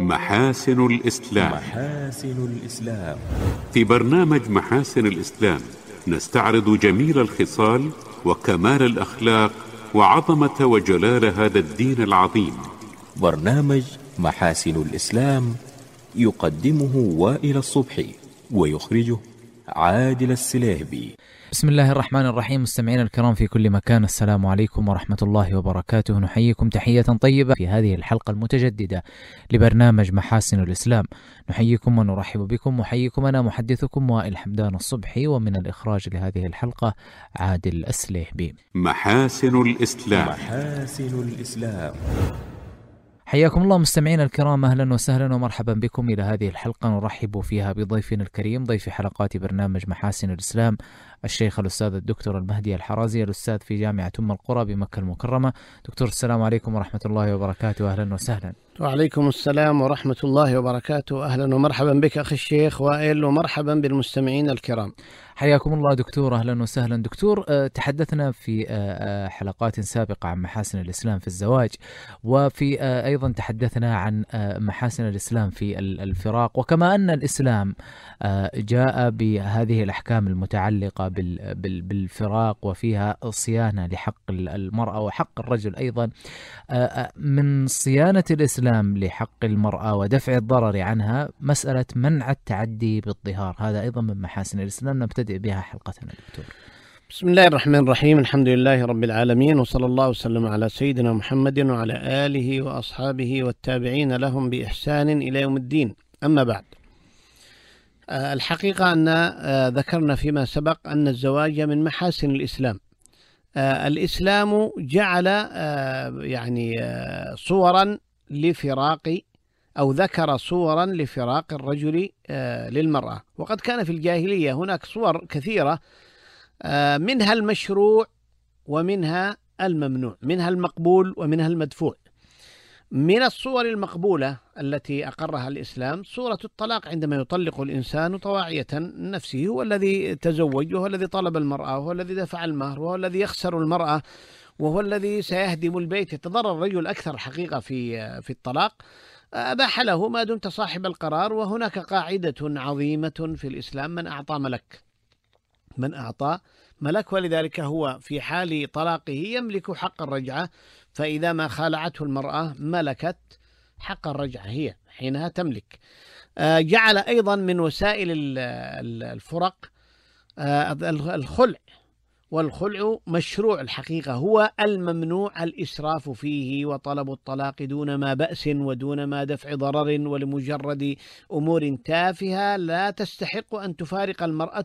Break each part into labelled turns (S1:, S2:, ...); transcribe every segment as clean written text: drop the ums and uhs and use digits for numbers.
S1: محاسن الإسلام.
S2: محاسن الإسلام.
S1: في برنامج محاسن الإسلام نستعرض جميل الخصال وكمال الأخلاق وعظمة وجلال هذا الدين العظيم.
S2: برنامج محاسن الإسلام يقدمه وائل الصبحي ويخرجه عادل السليهبي.
S3: بسم الله الرحمن الرحيم. مستمعينا الكرام في كل مكان، السلام عليكم ورحمة الله وبركاته. نحييكم تحية طيبة في هذه الحلقة المتجددة لبرنامج محاسن الإسلام. نحييكم ونرحب بكم، وحييكم أنا محدثكم وائل حمدان الصبحي، ومن الإخراج لهذه الحلقة عادل السليهبي.
S1: محاسن الإسلام.
S2: محاسن الإسلام.
S3: حياكم الله مستمعينا الكرام، أهلا وسهلا ومرحبا بكم إلى هذه الحلقة نرحب فيها بضيفنا الكريم، ضيف حلقات برنامج محاسن الإسلام، الشيخ الأستاذ الدكتور المهدي الحرازي، الأستاذ في جامعة أم القرى بمكة المكرمة. دكتور السلام عليكم ورحمة الله وبركاته، أهلا وسهلا.
S4: وعليكم السلام ورحمة الله وبركاته، أهلا ومرحبا بك أخي الشيخ وائل، ومرحبا بالمستمعين الكرام.
S3: حياكم الله دكتور، أهلا وسهلا. دكتور، تحدثنا في حلقات سابقة عن محاسن الإسلام في الزواج، وفي أيضا تحدثنا عن محاسن الإسلام في الفراق، وكما أن الإسلام جاء بهذه الأحكام المتعلقة بالفراق وفيها صيانة لحق المرأة وحق الرجل أيضا، من صيانة الإسلام لحق المرأة ودفع الضرر عنها مسألة منع التعدي بالظهار، هذا أيضا من محاسن الإسلام نبتدئ بها حلقتنا دكتور.
S4: بسم الله الرحمن الرحيم، الحمد لله رب العالمين، وصلى الله وسلم على سيدنا محمد وعلى آله وأصحابه والتابعين لهم بإحسان إلى يوم الدين. أما بعد، الحقيقة أن ذكرنا فيما سبق أن الزواج من محاسن الإسلام. الإسلام جعل صورا لفراق، أو ذكر صورا لفراق الرجل للمرأة، وقد كان في الجاهلية هناك صور كثيرة، منها المشروع ومنها الممنوع، منها المقبول ومنها المدفوع. من الصور المقبولة التي أقرها الإسلام صورة الطلاق، عندما يطلق الإنسان طواعية نفسه، هو الذي تزوج وهو الذي طلب المرأة وهو الذي دفع المهر وهو الذي يخسر المرأة وهو الذي سيهدم البيت، يتضرر الرجل أكثر حقيقة في الطلاق. أباح له ما دمت صاحب القرار. وهناك قاعدة عظيمة في الإسلام: من أعطى ملك، ولذلك هو في حال طلاقه يملك حق الرجعة، فإذا ما خالعته المرأة ملكت حق الرجعة، هي حينها تملك. جعل أيضا من وسائل الفرق الخلع، والخلع مشروع الحقيقة، هو الممنوع الإسراف فيه وطلب الطلاق دون ما بأس ودون ما دفع ضرر، ولمجرد أمور تافهة لا تستحق أن تفارق المرأة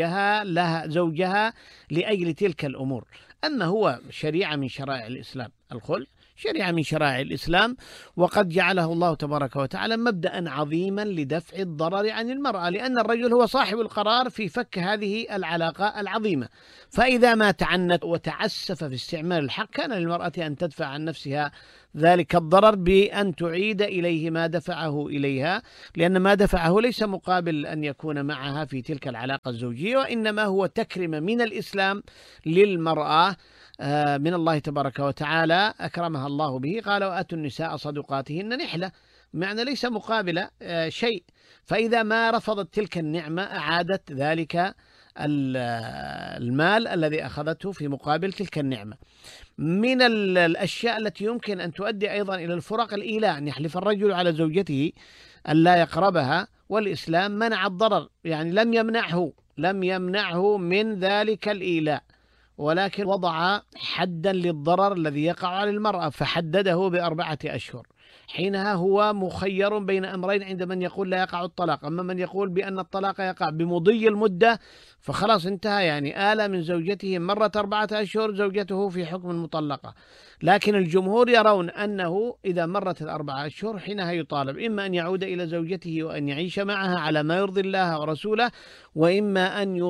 S4: زوجها لأجل تلك الأمور. أما هو شريعة من شرائع الإسلام، الخلع شريعة من شرائع الإسلام، وقد جعله الله تبارك وتعالى مبدأ عظيما لدفع الضرر عن المرأة، لأن الرجل هو صاحب القرار في فك هذه العلاقة العظيمة. فإذا ما تعنت وتعسف في استعمال الحق، كان للمرأة أن تدفع عن نفسها ذلك الضرر بأن تعيد إليه ما دفعه إليها، لأن ما دفعه ليس مقابل أن يكون معها في تلك العلاقة الزوجية، وإنما هو تكريم من الإسلام للمرأة من الله تبارك وتعالى أكرمها الله به. قال: وآتوا النساء صدقاتهن نحلة، معنى ليس مقابل شيء. فإذا ما رفضت تلك النعمة أعادت ذلك المال الذي أخذته في مقابل تلك النعمة. من الأشياء التي يمكن أن تؤدي أيضا إلى الفراق الإيلاء، أن يحلف الرجل على زوجته أن لا يقربها، والإسلام منع الضرر، يعني لم يمنعه من ذلك الإيلاء، ولكن وضع حدا للضرر الذي يقع على المرأة، فحدده ب4 أشهر. حينها هو مخير بين أمرين عند من يقول لا يقع الطلاق. أما من يقول بأن الطلاق يقع بمضي المدة فخلاص انتهى، يعني آل من زوجته، مرت 4 أشهر زوجته في حكم المطلقة. لكن الجمهور يرون أنه إذا مرت 4 أشهر حينها يطالب إما أن يعود إلى زوجته وأن يعيش معها على ما يرضي الله ورسوله، وإما أن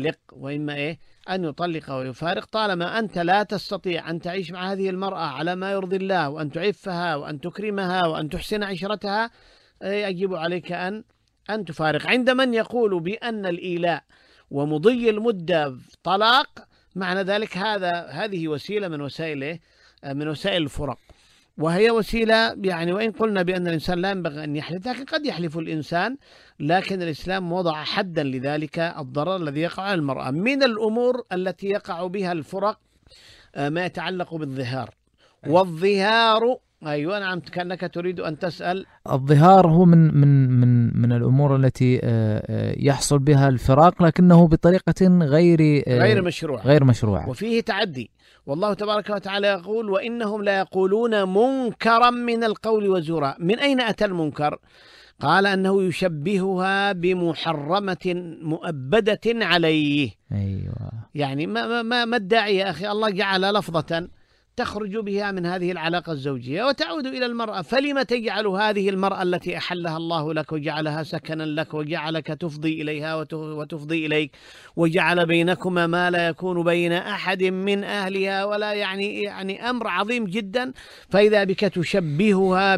S4: يطلق ويفارق، طالما أنت لا تستطيع أن تعيش مع هذه المرأة على ما يرضي الله، وأن تعفها وأن تكرمها وأن تحسن عشرتها، يجب عليك أن تفارق. عند من يقول بأن الإيلاء ومضي المدة طلاق، معنى ذلك هذه وسيلة من وسائل الفرق. وهي وسيلة يعني، وإن قلنا بأن الإنسان لا ينبغي أن يحلف، لكن قد يحلف الإنسان، لكن الإسلام وضع حدا لذلك الضرر الذي يقع على المرأة. من الأمور التي يقع بها الفرق ما يتعلق بالظهار. والظهار، أيوة نعم، كأنك تريد أن تسأل.
S3: الظهار هو من الأمور التي يحصل بها الفراق، لكنه بطريقة غير مشروعة
S4: وفيه تعدي. والله تبارك وتعالى يقول: وإنهم لا يقولون منكرا من القول وزورا. من أين أتى المنكر؟ قال أنه يشبهها بمحرمة مؤبدة عليه.
S3: أيوة.
S4: يعني ما الداعي يا أخي؟ الله جعل لفظة تخرج بها من هذه العلاقة الزوجية وتعود إلى المرأة، فلما تجعل هذه المرأة التي أحلها الله لك وجعلها سكنا لك وجعلك تفضي إليها وتفضي إليك وجعل بينكما ما لا يكون بين أحد من أهلها، ولا يعني أمر عظيم جدا. فإذا بك تشبهها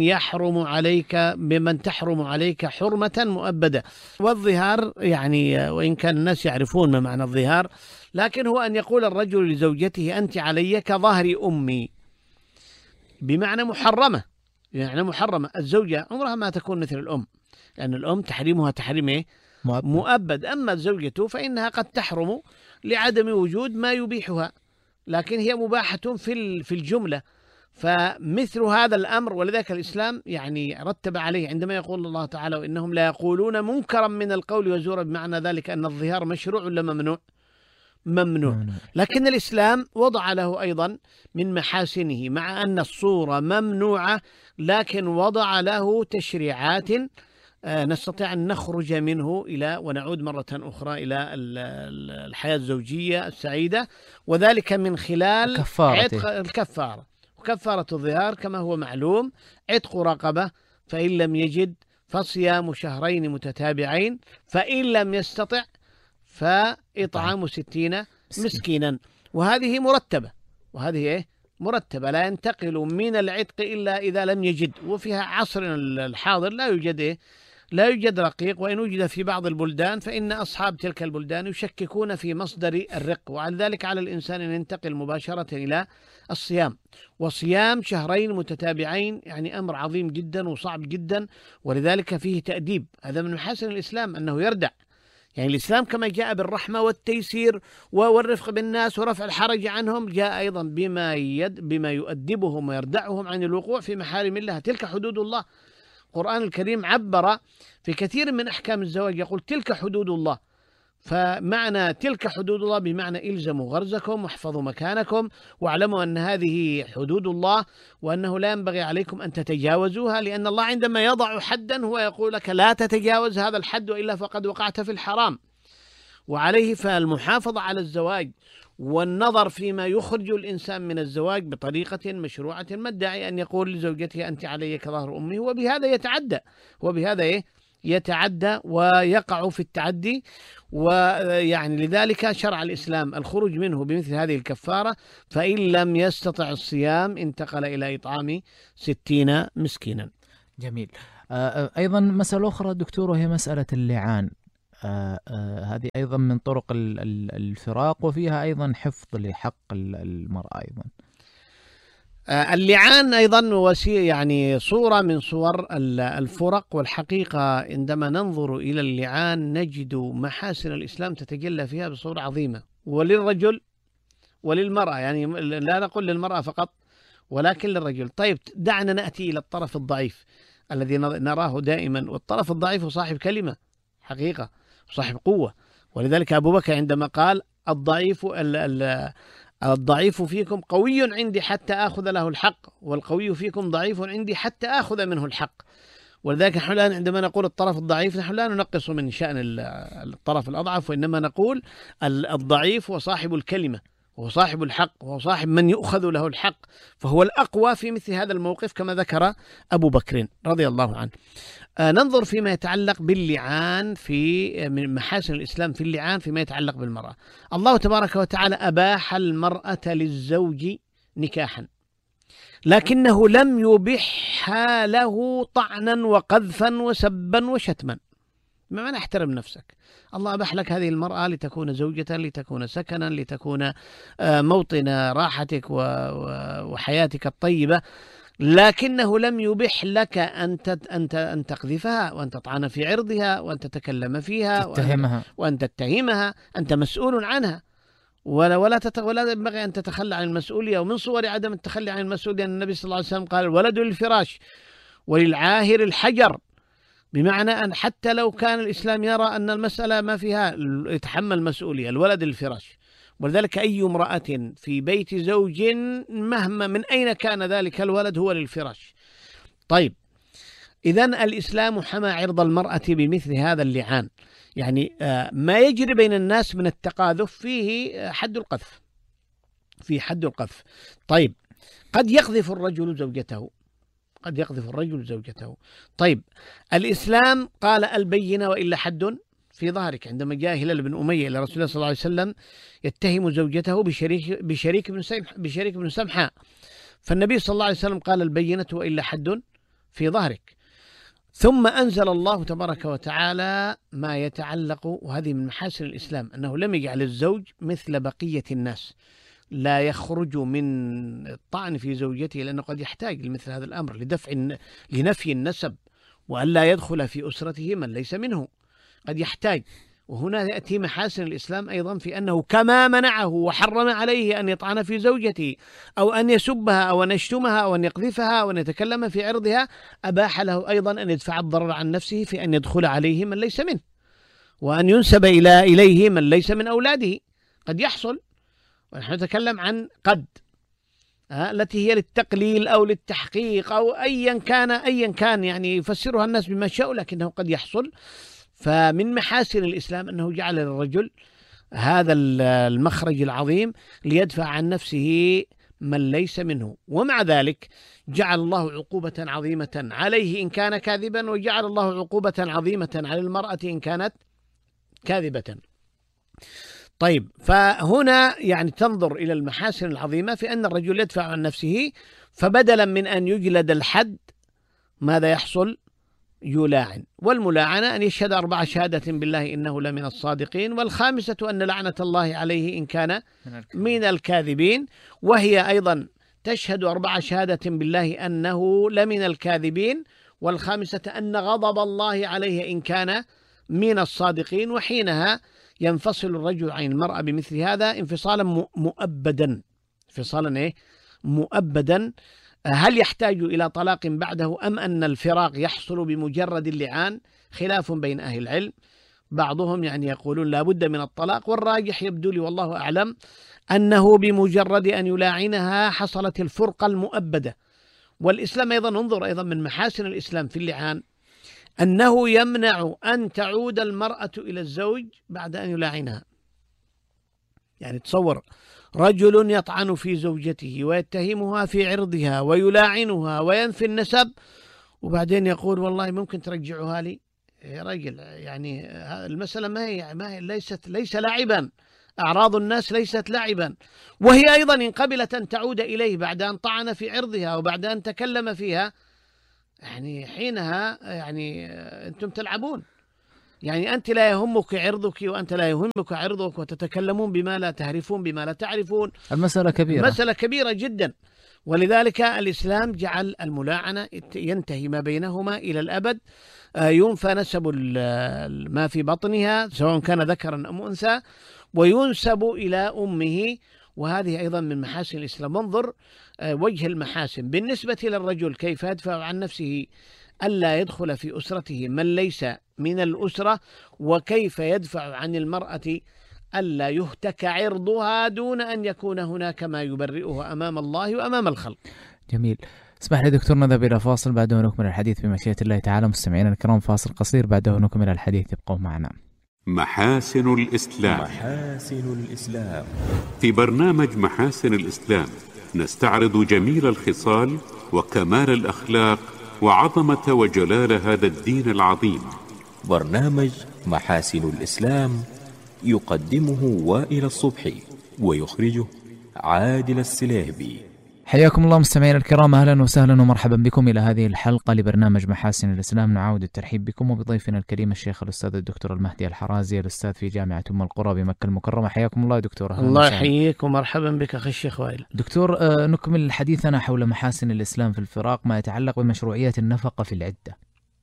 S4: بمن تحرم عليك حرمة مؤبدة. والظهار يعني، وإن كان الناس يعرفون ما معنى الظهار، لكن هو أن يقول الرجل لزوجته: أنت علي كظهر أمي، بمعنى محرمة. يعني محرمة. الزوجة عمرها ما تكون مثل الأم، لأن الأم تحريمها تحريم مؤبد. أما الزوجة فإنها قد تحرم لعدم وجود ما يبيحها، لكن هي مباحة في الجملة. فمثل هذا الأمر، ولذلك الإسلام يعني رتب عليه عندما يقول الله تعالى: وإنهم لا يقولون منكرا من القول وزورا، بمعنى ذلك أن الظهار مشروع ولا ممنوع. لكن الإسلام وضع له أيضا من محاسنه، مع أن الصورة ممنوعة، لكن وضع له تشريعات نستطيع أن نخرج منه ونعود مرة أخرى إلى الحياة الزوجية السعيدة، وذلك من خلال عتق الكفارة. وكفارة الظهار كما هو معلوم عتق رقبة، فإن لم يجد فصيام شهرين متتابعين، فإن لم يستطع فإطعام 60 مسكينا. وهذه مرتبة، لا ينتقل من العتق إلا إذا لم يجد. وفي عصرنا الحاضر لا يوجد رقيق، وإن وجد في بعض البلدان فإن أصحاب تلك البلدان يشككون في مصدر الرق، وعلى ذلك على الإنسان أن ينتقل مباشرة إلى الصيام. وصيام شهرين متتابعين يعني أمر عظيم جدا وصعب جدا، ولذلك فيه تأديب. هذا من محاسن الإسلام أنه يردع. يعني الإسلام كما جاء بالرحمة والتيسير والرفق بالناس ورفع الحرج عنهم، جاء أيضا بما يؤدبهم ويردعهم عن الوقوع في محارم الله. تلك حدود الله. القرآن الكريم عبر في كثير من أحكام الزواج يقول: تلك حدود الله. فمعنى تلك حدود الله بمعنى إلزموا غرزكم واحفظوا مكانكم واعلموا أن هذه حدود الله، وأنه لا ينبغي عليكم أن تتجاوزوها، لأن الله عندما يضع حدا هو يقول لك لا تتجاوز هذا الحد وإلا فقد وقعت في الحرام. وعليه فالمحافظة على الزواج والنظر فيما يخرج الإنسان من الزواج بطريقة مشروعة. ما الداعي أن يقول لزوجته: أنت علي كظهر أمي؟ وبهذا يتعدى ويقع في التعدي. ويعني لذلك شرع الإسلام الخروج منه بمثل هذه الكفارة. فإن لم يستطع الصيام انتقل إلى إطعام 60 مسكينا.
S3: جميل. أيضا مسألة أخرى دكتور، وهي مسألة اللعان. هذه أيضا من طرق الفراق، وفيها أيضا حفظ لحق المرأة أيضا.
S4: اللعان أيضا يعني صورة من صور الفرق. والحقيقة عندما ننظر إلى اللعان نجد محاسن الإسلام تتجلى فيها بصورة عظيمة، وللرجل وللمرأة. يعني لا نقول للمرأة فقط ولكن للرجل. طيب دعنا نأتي إلى الطرف الضعيف الذي نراه دائما. والطرف الضعيف صاحب كلمة حقيقة، صاحب قوة. ولذلك أبو بكر عندما قال: الضعيف فيكم قوي عندي حتى آخذ له الحق، والقوي فيكم ضعيف عندي حتى آخذ منه الحق. ولذلك نحن الآن عندما نقول الطرف الضعيف نحن لا ننقص من شأن الطرف الأضعف، وإنما نقول الضعيف هو صاحب الكلمة، وهو صاحب الحق، وهو صاحب من يؤخذ له الحق، فهو الأقوى في مثل هذا الموقف كما ذكر أبو بكر رضي الله عنه. ننظر فيما يتعلق باللعان من محاسن الإسلام في اللعان فيما يتعلق بالمرأة. الله تبارك وتعالى أباح المرأة للزوج نكاحا، لكنه لم يبحها له طعنا وقذفا وسبا وشتما. ما معنى احترم نفسك؟ الله أباح لك هذه المرأة لتكون زوجة، لتكون سكنا، لتكون موطن راحتك وحياتك الطيبة، لكنه لم يبح لك أن تقذفها وأن تطعن في عرضها وأن تتكلم فيها وأن تتهمها. أنت مسؤول عنها، ولا ينبغي أن تتخلى عن المسؤولية. ومن صور عدم التخلي عن المسؤولية أن النبي صلى الله عليه وسلم قال: الولد للفراش وللعاهر الحجر، بمعنى أن حتى لو كان الإسلام يرى أن المسألة ما فيها يتحمل مسؤولية، الولد للفراش. ولذلك أي امرأة في بيت زوج مهما من أين كان ذلك الولد هو للفراش. طيب، إذن الإسلام حمى عرض المرأة بمثل هذا اللعان. يعني ما يجري بين الناس من التقاذف فيه حد القذف، في حد القذف. طيب، قد يقذف الرجل زوجته، طيب، الإسلام قال: البينة وإلا حد في ظهرك. عندما جاء هلال بن أمية إلى رسول الله صلى الله عليه وسلم يتهم زوجته بشريك بن سمحاء، فالنبي صلى الله عليه وسلم قال: البينة وإلا حد في ظهرك. ثم أنزل الله تبارك وتعالى ما يتعلق، وهذه من محاسن الإسلام، أنه لم يجعل الزوج مثل بقية الناس، لا يخرج من الطعن في زوجته، لأنه قد يحتاج لمثل هذا الأمر لنفي النسب، وألا يدخل في أسرته من ليس منه، قد يحتاج. وهنا يأتي محاسن الإسلام أيضا في أنه كما منعه وحرم عليه أن يطعن في زوجته أو أن يسبها أو أن يشتمها أو أن يقذفها أو أن يتكلم في عرضها، أباح له أيضا أن يدفع الضرر عن نفسه في أن يدخل عليه من ليس منه، وأن ينسب إليه من ليس من أولاده. قد يحصل، ونحن نتكلم عن قد التي هي للتقليل أو للتحقيق أو أيا كان، يعني يفسرها الناس بما شاءوا، لكنه قد يحصل. فمن محاسن الإسلام أنه جعل للرجل هذا المخرج العظيم ليدفع عن نفسه من ليس منه. ومع ذلك جعل الله عقوبة عظيمة عليه إن كان كاذبا، وجعل الله عقوبة عظيمة على المرأة إن كانت كاذبة. طيب، فهنا يعني تنظر إلى المحاسن العظيمة في أن الرجل يدفع عن نفسه، فبدلا من أن يجلد الحد ماذا يحصل؟ يلاعن. والملاعنة أن يشهد 4 شهادة بالله إنه لمن الصادقين، والخامسة أن لعنة الله عليه إن كان من الكاذبين، وهي أيضا تشهد 4 شهادة بالله أنه لمن الكاذبين، والخامسة أن غضب الله عليه إن كان من الصادقين. وحينها ينفصل الرجل عن المرأة بمثل هذا انفصالا مؤبدا. هل يحتاج إلى طلاق بعده أم أن الفراق يحصل بمجرد اللعان؟ خلاف بين أهل العلم، بعضهم يعني يقولون لا بد من الطلاق، والراجح يبدو لي والله أعلم أنه بمجرد أن يلاعنها حصلت الفرقة المؤبدة. والإسلام أيضا انظر أيضا من محاسن الإسلام في اللعان أنه يمنع أن تعود المرأة إلى الزوج بعد أن يلاعنها. يعني تصور رجل يطعن في زوجته ويتهمها في عرضها ويلاعنها وينفي النسب، وبعدين يقول والله ممكن ترجعها لي. يا رجل، يعني المسألة ما هي ليس لاعبا، أعراض الناس ليست لاعبا. وهي أيضا إن قبلت أن تعود إليه بعد أن طعن في عرضها وبعد أن تكلم فيها، يعني حينها يعني أنتم تلعبون. يعني أنت لا يهمك عرضك وأنت لا يهمك عرضك، وتتكلمون بما لا تعرفون بما لا تعرفون.
S3: المسألة كبيرة،
S4: مسألة كبيرة جدا. ولذلك الإسلام جعل الملاعنة ينتهي ما بينهما إلى الأبد، ينفى نسب ما في بطنها سواء كان ذكرا أم أنثى، وينسب إلى أمه. وهذه أيضا من محاسن الإسلام. انظر وجه المحاسن بالنسبة للرجل كيف يدفع عن نفسه ألا يدخل في أسرته من ليس من الأسرة، وكيف يدفع عن المرأة ألا يهتك عرضها دون أن يكون هناك ما يبرئه أمام الله وأمام الخلق.
S3: جميل. اسمح لي دكتور نذهب إلى فاصل، بعده نكمل الحديث بمشيئة الله تعالى. مستمعينا الكرام، فاصل قصير بعده نكمل الحديث، ابقوا معنا.
S1: محاسن الإسلام. في برنامج محاسن الإسلام نستعرض جميل الخصال وكمال الأخلاق وعظمة وجلال هذا الدين العظيم.
S2: برنامج محاسن الإسلام يقدمه وائل الصبحي، ويخرجه عادل السلاهبي.
S3: حياكم الله مستمعينا الكرام، أهلا وسهلا ومرحبا بكم إلى هذه الحلقة لبرنامج محاسن الإسلام. نعود الترحيب بكم وبضيفنا الكريم الشيخ الأستاذ الدكتور المهدي الحرازي، الأستاذ في جامعة أم القرى بمكة المكرمة. حياكم الله دكتور.
S4: الله يحييك ومرحبا بك أخي الشيخ وائل.
S3: دكتور، نكمل حديثنا حول محاسن الإسلام في الفراق، ما يتعلق بمشروعية النفقة في العدة.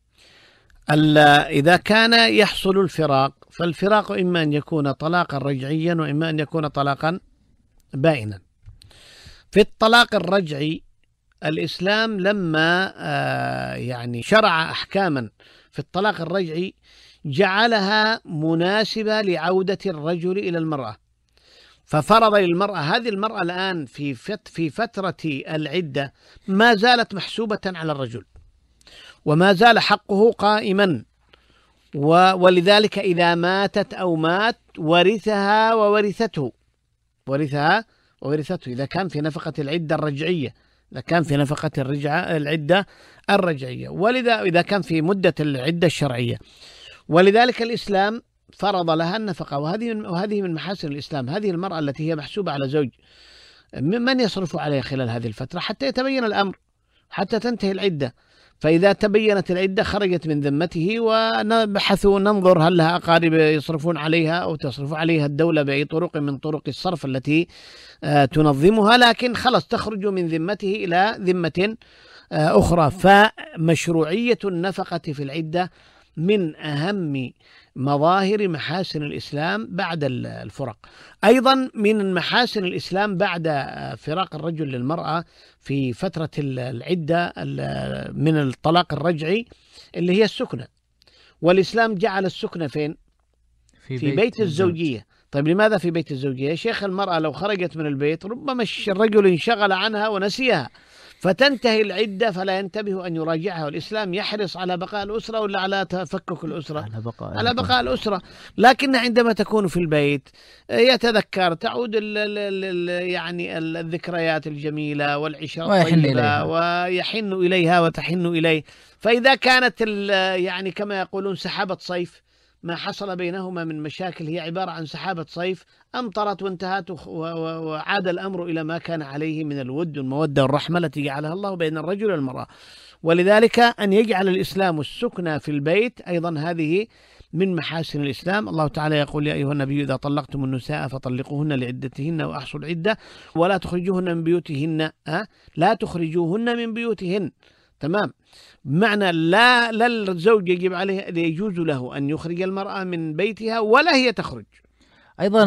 S4: إذا كان يحصل الفراق، فالفراق إما أن يكون طلاقا رجعيا وإما أن يكون طلاقا بائنا. في الطلاق الرجعي الإسلام لما يعني شرع أحكاما في الطلاق الرجعي جعلها مناسبة لعودة الرجل إلى المرأة، ففرض للمرأة، هذه المرأة الآن في فترة العدة ما زالت محسوبة على الرجل وما زال حقه قائما، ولذلك إذا ماتت أو مات ورثها وورثته إذا كان في نفقة العدة الرجعية، العدة الرجعية، ولذا إذا كان في مدة العدة الشرعية. ولذلك الإسلام فرض لها النفقة، وهذه من محاسن الإسلام. هذه المرأة التي هي محسوبة على زوج، من يصرف عليها خلال هذه الفترة حتى يتبين الأمر، حتى تنتهي العدة. فإذا تبينت العدة خرجت من ذمته، ونبحثوا ننظر هل لها أقارب يصرفون عليها أو تصرف عليها الدولة بأي طرق من طرق الصرف التي تنظمها، لكن خلص تخرج من ذمته إلى ذمة أخرى. فمشروعية النفقة في العدة من أهم مظاهر محاسن الإسلام بعد الفرق. أيضا من محاسن الإسلام بعد فراق الرجل للمرأة في فترة العدة من الطلاق الرجعي اللي هي السكنة، والإسلام جعل السكنة فين؟ في بيت الزوجية. طيب لماذا في بيت الزوجية؟ يا شيخ المرأة لو خرجت من البيت ربما الرجل انشغل عنها ونسيها، فتنتهي العدة فلا ينتبه أن يراجعها، والإسلام يحرص على بقاء الأسرة ولا على تفكك الأسرة؟ على بقاء الأسرة. لكن عندما تكون في البيت يتذكر، تعود يعني الذكريات الجميلة والعشرة الطيبة، ويحن إليها وتحن إليه. فإذا كانت يعني كما يقولون سحابة صيف، ما حصل بينهما من مشاكل هي عبارة عن سحابة صيف، أمطرت وانتهت وعاد الأمر إلى ما كان عليه من الود والمودة والرحمة التي جعلها الله بين الرجل والمرأة. ولذلك أن يجعل الإسلام السكنة في البيت أيضا هذه من محاسن الإسلام. الله تعالى يقول: يا أيها النبي إذا طلقتم النساء فطلقوهن لعدتهن وأحصوا العدة ولا تخرجوهن من بيوتهن، لا تخرجوهن من بيوتهن. تمام، بمعنى لا الزوج يجب عليه، يجوز له أن يخرج المرأة من بيتها ولا هي تخرج.
S3: أيضا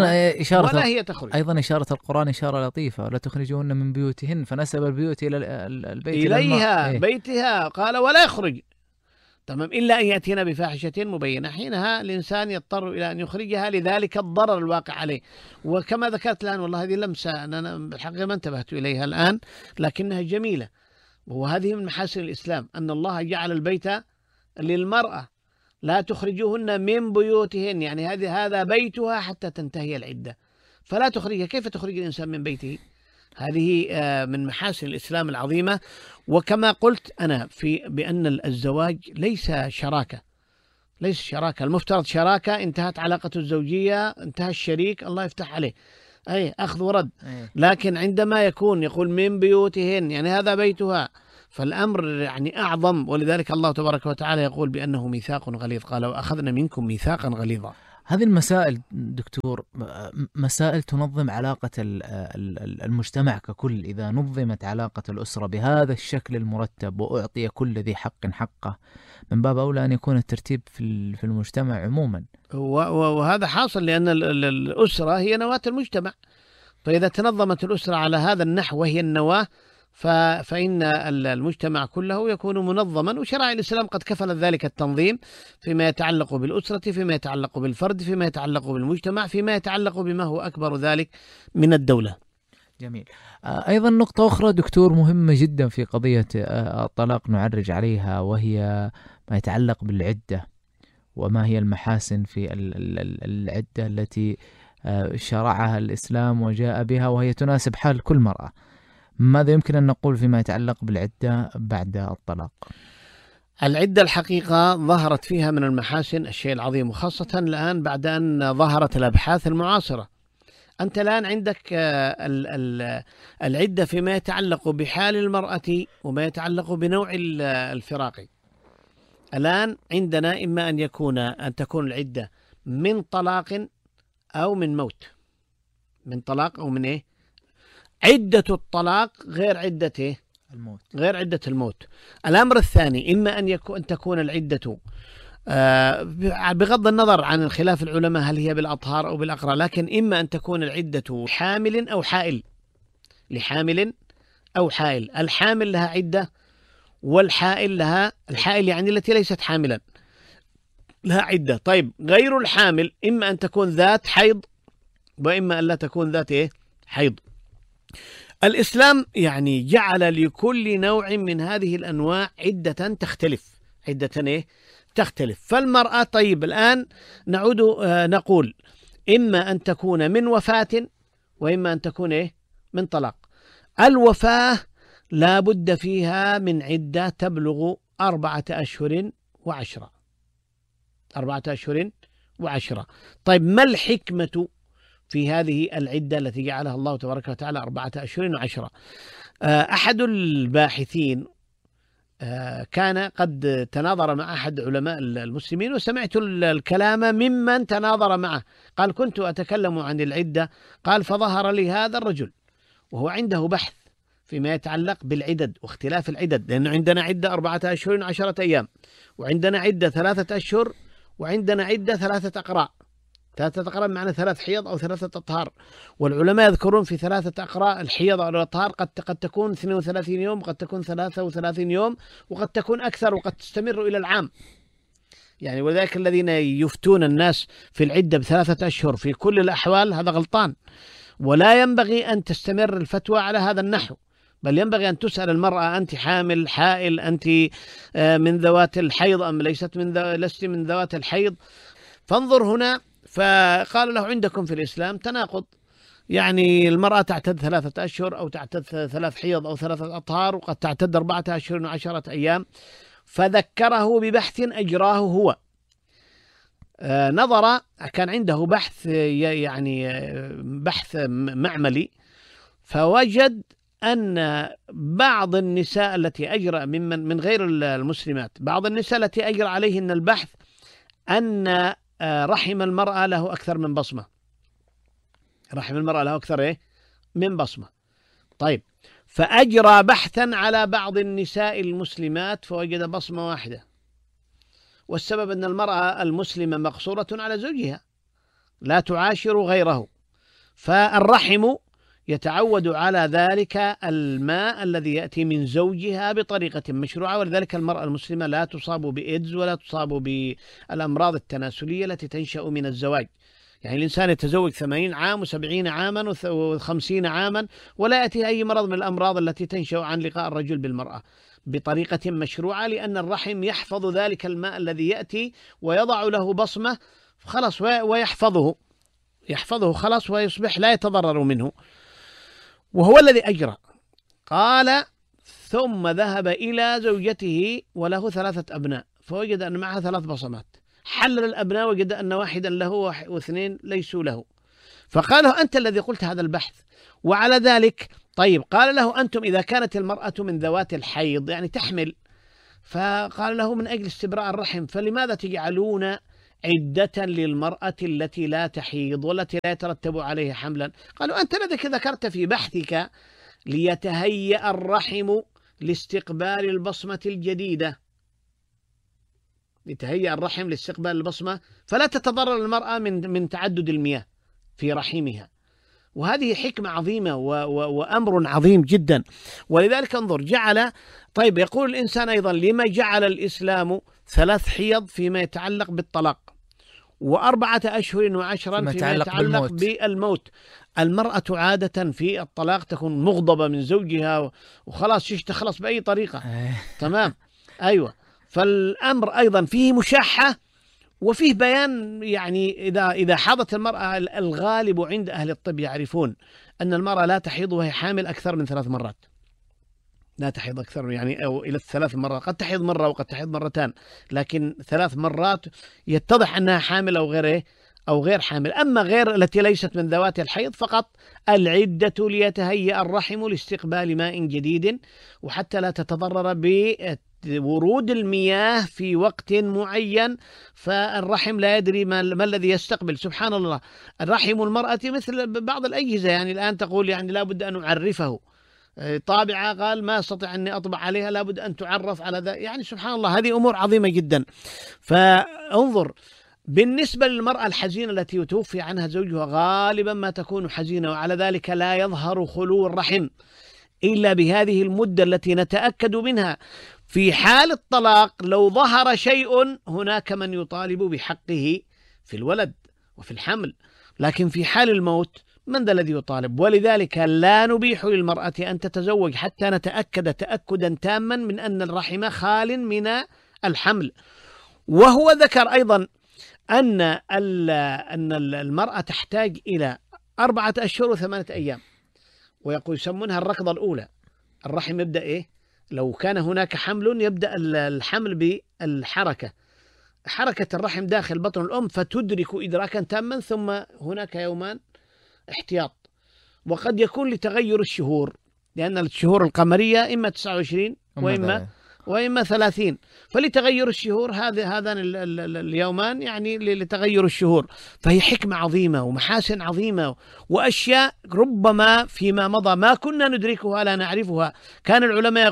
S3: إشارة القرآن إشارة لطيفة: لا تخرجوهن من بيوتهن، فنسب البيوت إلى البيت
S4: إليها بيتها، قال ولا يخرج. تمام، إلا أن يأتينا بفاحشة مبينة، حينها الإنسان يضطر إلى أن يخرجها لذلك الضرر الواقع عليه. وكما ذكرت الآن، والله هذه لمسة أنا بالحقيقة ما انتبهت إليها الآن، لكنها جميلة. وهذه من محاسن الإسلام أن الله جعل البيت للمرأة، لا تخرجوهن من بيوتهن، يعني هذا بيتها حتى تنتهي العدة، فلا تخرجها. كيف تخرج الإنسان من بيته؟ هذه من محاسن الإسلام العظيمة. وكما قلت أنا بأن الزواج ليس شراكة، المفترض شراكة، انتهت علاقة الزوجية، انتهى الشريك، الله يفتح عليه، أي أخذ ورد. لكن عندما يقول من بيوتهن، يعني هذا بيتها، فالأمر يعني أعظم. ولذلك الله تبارك وتعالى يقول بأنه ميثاق غليظ، قال: وأخذنا منكم ميثاقا غليظا.
S3: هذه المسائل دكتور مسائل تنظم علاقة المجتمع ككل. إذا نظمت علاقة الأسرة بهذا الشكل المرتب وأعطي كل ذي حق حقه، من باب أولى أن يكون الترتيب في المجتمع عموما.
S4: وهذا حاصل لأن الأسرة هي نواة المجتمع، فإذا تنظمت الأسرة على هذا النحو وهي النواة، فإن المجتمع كله يكون منظما. وشرع الإسلام قد كفل ذلك التنظيم فيما يتعلق بالأسرة، فيما يتعلق بالفرد، فيما يتعلق بالمجتمع، فيما يتعلق بما هو أكبر ذلك من الدولة.
S3: جميل. أيضا نقطة أخرى دكتور مهمة جدا في قضية الطلاق نعرج عليها، وهي ما يتعلق بالعدة، وما هي المحاسن في العدة التي شرعها الإسلام وجاء بها، وهي تناسب حال كل مرأة. ماذا يمكن أن نقول فيما يتعلق بالعدة بعد الطلاق؟
S4: العدة الحقيقة ظهرت فيها من المحاسن الشيء العظيم، وخاصة الآن بعد أن ظهرت الأبحاث المعاصرة أنت الآن عندك العدة فيما يتعلق بحال المرأة وما يتعلق بنوع الفراق. الآن عندنا إما أن تكون العدة من طلاق أو من موت. من طلاق أو من إيه؟ عدة الطلاق غير عدة إيه؟
S3: الموت.
S4: غير عدة الموت. الأمر الثاني إما أن تكون العدة بغض النظر عن الخلاف العلماء هل هي بالأطهار أو بالأقراء، لكن إما أن تكون العدة حامل أو حائل. لحامل أو حائل. الحامل لها عدة والحائل لها، الحائل يعني التي ليست حاملا، لها عدة. طيب غير الحامل إما أن تكون ذات حيض وإما أن لا تكون ذات إيه؟ حيض. الإسلام يعني جعل لكل نوع من هذه الأنواع عدة تختلف. عدة إيه؟ تختلف. فالمرأة طيب الآن نعود نقول إما أن تكون من وفاة وإما أن تكون إيه؟ من طلاق. الوفاة لا بد فيها من عدة تبلغ 4 أشهر و10. 4 أشهر و10. طيب ما الحكمة في هذه العدة التي جعلها الله تبارك وتعالى 4 أشهر و10؟ أحد الباحثين كان قد تناظر مع أحد علماء المسلمين وسمعت الكلام ممن تناظر معه. قال كنت أتكلم عن العدة، قال فظهر لي هذا الرجل وهو عنده بحث فيما يتعلق بالعدد واختلاف العدد، لأنه عندنا عدة 4 أشهر و10 أيام، وعندنا عدة 3 أشهر، وعندنا عدة 3 أقراء. 3 أقراء معنى 3 حيض أو 3 أطهار. والعلماء يذكرون في 3 أقراء الحيض أو الأطهار قد تكون 32 يوم، قد تكون 33 يوم، وقد تكون أكثر، وقد تستمر إلى العام. يعني ولذلك الذين يفتون الناس في العدة ب3 أشهر في كل الأحوال هذا غلطان، ولا ينبغي أن تستمر الفتوى على هذا النحو، بل ينبغي أن تسأل المرأة أنت حامل، حائل، أنت من ذوات الحيض أم لست من ذوات الحيض. فانظر هنا، فقال له عندكم في الإسلام تناقض، يعني المرأة تعتد 3 أشهر أو تعتد 3 حيض أو 3 أطهار، وقد تعتد 4 أشهر و10 أيام. فذكره ببحث أجراه هو. نظر، كان عنده بحث يعني بحث معملي، فوجد أن بعض النساء التي أجرى من غير المسلمات، بعض النساء التي أجرى عليهن البحث أن رحم المرأة له أكثر من بصمة. رحم المرأة له أكثر إيه؟ من بصمة. طيب فأجرى بحثا على بعض النساء المسلمات فوجد بصمة واحدة، والسبب أن المرأة المسلمة مقصورة على زوجها لا تعاشر غيره، فالرحم يتعود على ذلك الماء الذي يأتي من زوجها بطريقة مشروعة. ولذلك المرأة المسلمة لا تصاب بإيدز ولا تصاب بالأمراض التناسلية التي تنشأ من الزواج. يعني الإنسان يتزوج 80 عام و70 عاما و50 عاما ولا يأتي أي مرض من الأمراض التي تنشأ عن لقاء الرجل بالمرأة بطريقة مشروعة، لأن الرحم يحفظ ذلك الماء الذي يأتي ويضع له بصمة خلاص يحفظه خلاص ويصبح لا يتضرر منه. وهو الذي أجرى. قال ثم ذهب إلى زوجته وله 3 أبناء فوجد أن معها 3 بصمات. حلل الأبناء وجد أن واحدا له و2 ليسوا له. فقال له أنت الذي قلت هذا البحث. وعلى ذلك طيب قال له أنتم إذا كانت المرأة من ذوات الحيض يعني تحمل، فقال له من أجل استبراء الرحم، فلماذا تجعلون عدة للمرأة التي لا تحيض والتي لا يترتب عليها حملا؟ قالوا أنت الذي ذكرت في بحثك ليتهيأ الرحم لاستقبال البصمة الجديدة، يتهيأ الرحم لاستقبال البصمة فلا تتضرر المرأة من تعدد المياه في رحمها. وهذه حكمة عظيمة وأمر عظيم جدا. ولذلك انظر جعل، طيب يقول الإنسان أيضا لما جعل الإسلام 3 حيض فيما يتعلق بالطلاق و4 أشهر و10 فيما يتعلق بالموت. المرأة عادة في الطلاق تكون مغضبة من زوجها وخلاص تخلص بأي طريقة. تمام. أيوة. فالأمر أيضا فيه مشاحة وفيه بيان. يعني إذا حاضت المرأة، الغالب عند أهل الطب يعرفون أن المرأة لا تحيض وهي حامل أكثر من 3 مرات. لا تحيض أكثر يعني أو إلى 3 مرات، قد تحيض مرة وقد تحيض مرتان، لكن 3 مرات يتضح أنها حامل أو غيره أو غير حامل. أما غير التي ليست من ذوات الحيض فقط العدة ليتهيأ الرحم لاستقبال ماء جديد، وحتى لا تتضرر بورود المياه في وقت معين، فالرحم لا يدري ما الذي يستقبل. سبحان الله، الرحم المرأة مثل بعض الأجهزة، يعني الآن تقول يعني لا بد أن أعرفه، طابعة قال ما أستطيع أني أطبع عليها، لا بد أن تعرف على ذا، يعني سبحان الله هذه أمور عظيمة جدا. فانظر، بالنسبة للمرأة الحزينة التي توفي عنها زوجها غالبا ما تكون حزينة، وعلى ذلك لا يظهر خلو الرحم إلا بهذه المدة التي نتأكد منها. في حال الطلاق لو ظهر شيء هناك من يطالب بحقه في الولد وفي الحمل، لكن في حال الموت من ذا الذي يطالب؟ ولذلك لا نبيح للمرأة أن تتزوج حتى نتأكد تأكدا تاما من أن الرحم خال من الحمل. وهو ذكر أيضا أن المرأة تحتاج إلى 4 أشهر و8 أيام، ويقول يسمونها الركضة الأولى. الرحم يبدأ لو كان هناك حمل يبدأ الحمل بالحركة، حركة الرحم داخل بطن الأم، فتدرك إدراكا تاما، ثم هناك يومان احتياط. وقد يكون لتغير الشهور، لأن الشهور القمرية إما 29 وإما 30، فلتغير الشهور هذان اليومان يعني لتغير الشهور. فهي حكمة عظيمة ومحاسن عظيمة وأشياء ربما فيما مضى ما كنا ندركها لا نعرفها. كان العلماء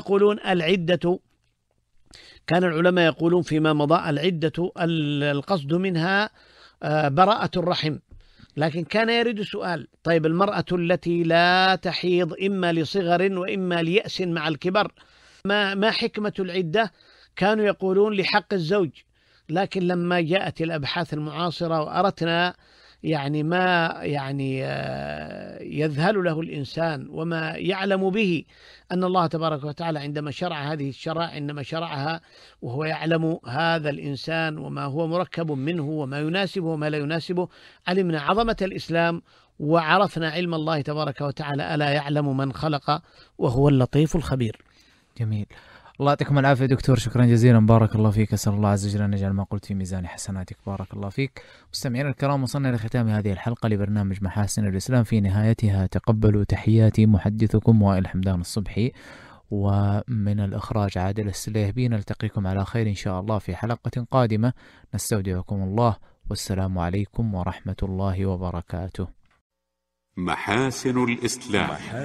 S4: يقولون فيما مضى العدة القصد منها براءة الرحم، لكن كان يريد سؤال: طيب المرأة التي لا تحيض إما لصغر وإما ليأس مع الكبر، ما حكمة العدة؟ كانوا يقولون لحق الزوج، لكن لما جاءت الأبحاث المعاصرة وأردنا يعني ما يعني يذهل له الإنسان وما يعلم به أن الله تبارك وتعالى عندما شرع هذه الشرائع إنما شرعها وهو يعلم هذا الإنسان وما هو مركب منه وما يناسبه وما لا يناسبه. علمنا عظمة الإسلام وعرفنا علم الله تبارك وتعالى: ألا يعلم من خلق وهو اللطيف الخبير.
S3: جميل، الله يعطيكم العافية دكتور، شكرا جزيلا، بارك الله فيك، أسأل الله عز وجل أن يجعل ما قلت في ميزان حسناتك، بارك الله فيك. مستمعينا الكرام، وصلنا لختام هذه الحلقة لبرنامج محاسن الإسلام. في نهايتها تقبلوا تحياتي محدثكم وائل حمدان الصبحي، ومن الإخراج عادل السليهبي. نلتقيكم على خير إن شاء الله في حلقة قادمة، نستودعكم الله، والسلام عليكم ورحمة الله وبركاته.
S1: محاسن الإسلام.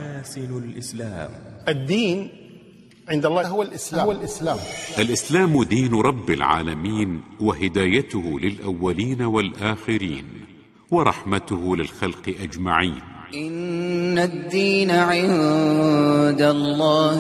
S5: الدين عند الله هو الإسلام.
S1: الإسلام دين رب العالمين، وهدايته للأولين والآخرين، ورحمته للخلق أجمعين.
S6: إن الدين عند الله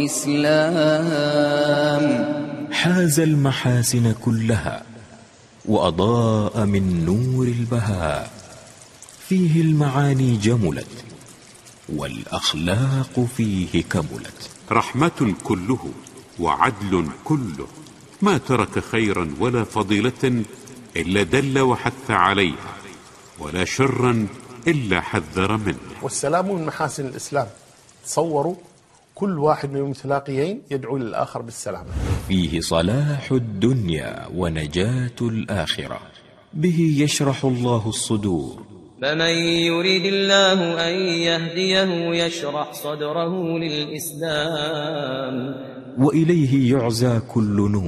S6: الإسلام.
S2: حاز المحاسن كلها وأضاء من نور البهاء، فيه المعاني جملت والأخلاق فيه كملت.
S1: رحمة كله وعدل كله، ما ترك خيرا ولا فضيلة إلا دل وحث عليها، ولا شرا إلا حذر منه.
S5: والسلام من محاسن الإسلام. تصوروا كل واحد من المتلاقيين يدعو للآخر بالسلام.
S2: فيه صلاح الدنيا ونجاة الآخرة، به يشرح الله الصدور.
S7: فمن يريد الله أن يهديه يشرح صدره للإسلام،
S2: وإليه يعزى كل نور.